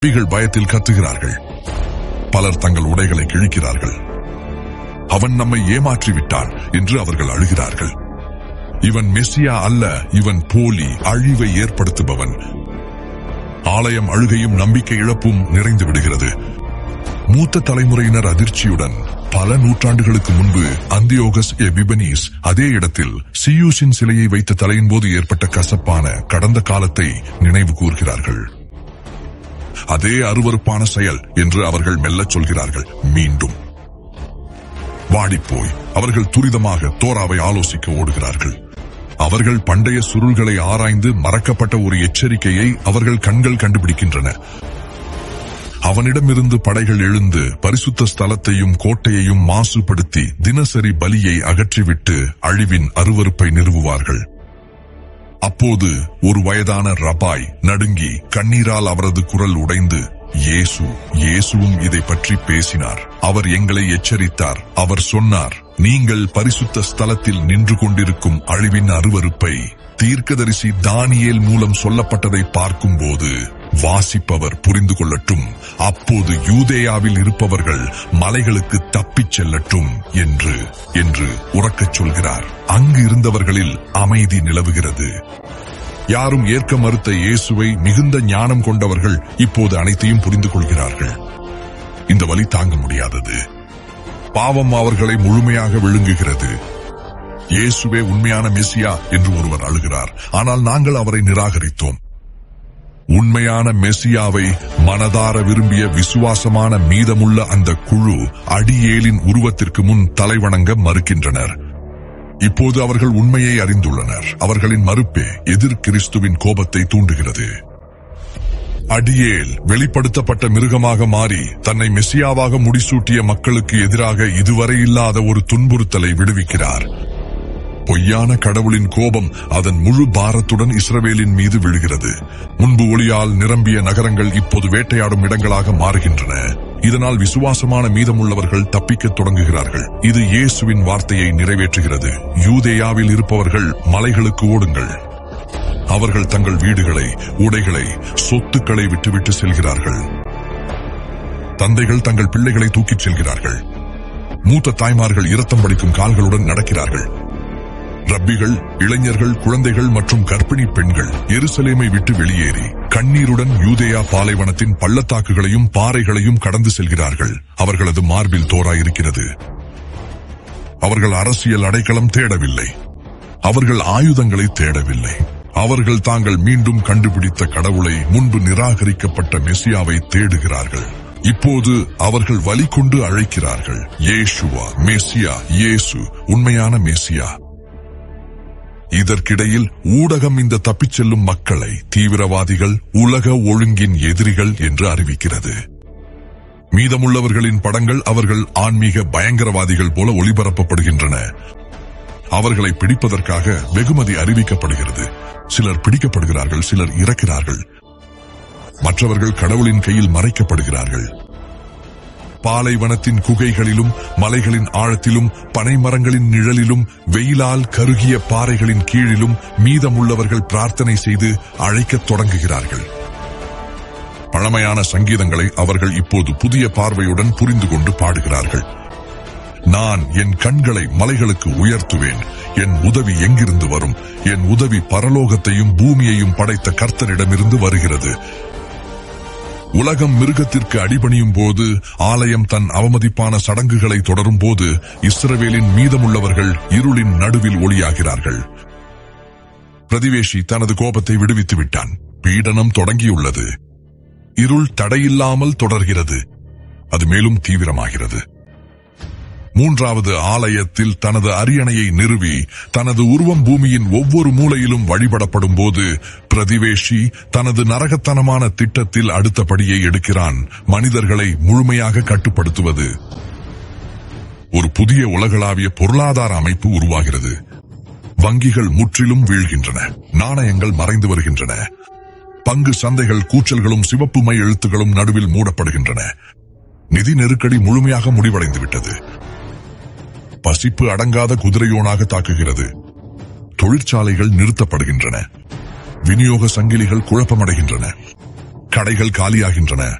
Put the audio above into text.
ரப்பிகள் பயத்தில் கத்துகிறார்கள். பலர் தங்கள் உடைகளை கிழிக்கிறார்கள். அவன் நம்மை ஏமாற்றிவிட்டான் என்று அவர்கள் அழுகிறார்கள். இவன் மெசியா அல்ல, இவன் போலி, அழிவை ஏற்படுத்துபவன். ஆலயம் அழுகையும் நம்பிக்கை இழப்பும் நிறைந்து விடுகிறது. மூத்த தலைமுறையினர் அதிர்ச்சியுடன் பல நூற்றாண்டுகளுக்கு முன்பு அந்தியோகஸ் எபிபனீஸ் அதே இடத்தில் சியூஸின் சிலையை வைத்த தலையின் போது ஏற்பட்ட கசப்பான கடந்த காலத்தை நினைவு கூர்கிறார்கள். அதே அருவருப்பான செயல் என்று அவர்கள் மெல்லச் சொல்கிறார்கள். மீண்டும் வாடிப்போய் அவர்கள் துரிதமாக தோராவை ஆலோசிக்க ஓடுகிறார்கள். அவர்கள் பண்டைய சுருள்களை ஆராய்ந்து மறக்கப்பட்ட ஒரு எச்சரிக்கையை அவர்கள் கண்கள் கண்டுபிடிக்கின்றன. அவனிடமிருந்து படைகள் எழுந்து பரிசுத்த ஸ்தலத்தையும் கோட்டையையும் மாசுபடுத்தி தினசரி பலியை அகற்றிவிட்டு அழிவின் அருவருப்பை நிறுவுவார்கள். அப்போது ஒரு வயதான ரபாய் நடுங்கி கண்ணீரால் அவரது குரல் உடைந்து, இயேசுவும் இதை பற்றி பேசினார். அவர் எங்களை எச்சரித்தார். அவர் சொன்னார், நீங்கள் பரிசுத்த ஸ்தலத்தில் நின்று கொண்டிருக்கும் அழிவின் அருவருப்பை தீர்க்கதரிசி தானியேல் மூலம் சொல்லப்பட்டதை பார்க்கும்போது வாசிப்பவர் புரிந்து கொள்ளட்டும். அப்போது யூதேயாவில் இருப்பவர்கள் மலைகளுக்கு தப்பிச் செல்லட்டும் என்று உரக்கச் சொல்கிறார். அங்கு இருந்தவர்களில் அமைதி நிலவுகிறது. யாரும் ஏற்க மறுத்த இயேசுவை மிகுந்த ஞானம் கொண்டவர்கள் இப்போது அனைத்தையும் புரிந்து கொள்கிறார்கள். இந்த வலி தாங்க முடியாதது. பாவம் அவர்களை முழுமையாக விழுங்குகிறது. இயேசுவே உண்மையான மெசியா என்று ஒருவர் அழுகிறார். ஆனால் நாங்கள் அவரை நிராகரித்தோம். உண்மையான மெசியாவை மனதார விரும்பிய விசுவாசமான மீதமுள்ள அந்த குழு அடியேலின் உருவத்திற்கு முன் தலைவணங்க மறுக்கின்றனர். இப்போது அவர்கள் உண்மையை அறிந்துள்ளனர். அவர்களின் மறுப்பே எதிர் கிறிஸ்துவின் கோபத்தை தூண்டுகிறது. அடியேல் வெளிப்படுத்தப்பட்ட மிருகமாக மாறி தன்னை மெசியாவாக முடிசூட்டிய மக்களுக்கு எதிராக இதுவரை இல்லாத ஒரு துன்புறுத்தலை விடுவிக்கிறார். பொய்யான கடவுளின் கோபம் அதன் முழு பாரத்துடன் இஸ்ரவேலின் மீது விழுகிறது. முன்பு ஒளியால் நிரம்பிய நகரங்கள் இப்போது வேட்டையாடும் இடங்களாக மாறுகின்றன. இதனால் விசுவாசமான மீதமுள்ளவர்கள் தப்பிக்க தொடங்குகிறார்கள். இது இயேசுவின் வார்த்தையை நிறைவேற்றுகிறது. யூதேயாவில் இருப்பவர்கள் மலைகளுக்கு ஓடுங்கள். அவர்கள் தங்கள் வீடுகளை, உடைகளை, சொத்துக்களை விட்டுவிட்டு செல்கிறார்கள். தந்தைகள் தங்கள் பிள்ளைகளை தூக்கிச் செல்கிறார்கள். மூத்த தாய்மார்கள் இரத்தம் வடிக்கும் கால்களுடன் நடக்கிறார்கள். ரப்பிகள், இளைஞர்கள், குழந்தைகள் மற்றும் கர்ப்பிணி பெண்கள் எருசலேமை விட்டு வெளியேறி கண்ணீருடன் யூதேயா பாலைவனத்தின் பள்ளத்தாக்குகளையும் பாறைகளையும் கடந்து செல்கிறார்கள். அவர்களது மார்பில் தோரா இருக்கிறது. அவர்கள் அரசியல் அடைக்கலம் தேடவில்லை. அவர்கள் ஆயுதங்களை தேடவில்லை. அவர்கள் தாங்கள் மீண்டும் கண்டுபிடித்த கடவுளை, முன்பு நிராகரிக்கப்பட்ட மெசியாவை தேடுகிறார்கள். இப்போது அவர்கள் வலி கொண்டு அழைக்கிறார்கள், இயேசுவா, மெசியா, இயேசு, உண்மையான மெசியா. இதற்கிடையில் ஊடகம் இந்த தப்பிச் செல்லும் மக்களை தீவிரவாதிகள், உலக ஒழுங்கின் எதிரிகள் என்று அறிவிக்கிறது. மீதமுள்ளவர்களின் படங்கள் அவர்கள் ஆன்மீக பயங்கரவாதிகள் போல ஒளிபரப்பப்படுகின்றன. அவர்களை பிடிப்பதற்காக வெகுமதி அறிவிக்கப்படுகிறது. சிலர் பிடிக்கப்படுகிறார்கள், சிலர் இறக்கிறார்கள். மற்றவர்கள் கடவுளின் கையில் மறைக்கப்படுகிறார்கள். பாலைவனத்தின் குகைகளிலும் மலைகளின் ஆழத்திலும் பனைமரங்களின் நிழலிலும் வெயிலால் கருகிய பாறைகளின் கீழிலும் மீதமுள்ளவர்கள் பிரார்த்தனை செய்து அழைக்கத் தொடங்குகிறார்கள். பழமையான சங்கீதங்களை அவர்கள் இப்போது புதிய பார்வையுடன் புரிந்து கொண்டு பாடுகிறார்கள். நான் என் கண்களை மலைகளுக்கு உயர்த்துவேன். என் உதவி எங்கிருந்து வரும்? என் உதவி பரலோகத்தையும் பூமியையும் படைத்த கர்த்தரிடமிருந்து வருகிறது. உலகம் மிருகத்திற்கு அடிபணியும் போது, ஆலயம் தன் அவமதிப்பான சடங்குகளை தொடரும் போது, இஸ்ரவேலின் மீதமுள்ளவர்கள் இருளின் நடுவில் ஒளியாகிறார்கள். பிரதிவேஷி தனது கோபத்தை விடுவித்து விட்டான். பீடனம் தொடங்கியுள்ளது. இருள் தடையில்லாமல் தொடர்கிறது. அது மேலும் தீவிரமாகிறது. மூன்றாவது ஆலயத்தில் தனது அரியணையை நிறுவி தனது உருவம் பூமியின் ஒவ்வொரு மூலையிலும் வழிபடப்படும் போது பிரதிவேஷி தனது நரகத்தனமான திட்டத்தில் அடுத்தபடியை எடுக்கிறான். மனிதர்களை முழுமையாக கட்டுப்படுத்துவது. ஒரு புதிய உலகளாவிய பொருளாதார அமைப்பு உருவாகிறது. வங்கிகள் முற்றிலும் வீழ்கின்றன. நாணயங்கள் மறைந்து வருகின்றன. பங்கு சந்தைகள் கூச்சல்களும் சிவப்பு மை எழுத்துகளும் நடுவில் மூடப்படுகின்றன. நிதி நெருக்கடி முழுமையாக முடிவடைந்துவிட்டது. பசிப்பு அடங்காத குதிரையோனாக தாக்குகிறது. தொழிற்சாலைகள் நிறுத்தப்படுகின்றன. விநியோக சங்கிலிகள் குழப்பமடைகின்றன. கடைகள் காலியாகின்றன.